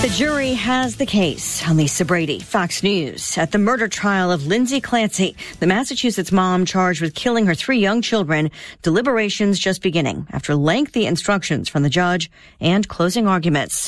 The jury has the case. Lisa Brady, Fox News. At the murder trial of Lindsay Clancy, the Massachusetts mom charged with killing her 3 young children, deliberations just beginning after lengthy instructions from the judge and closing arguments.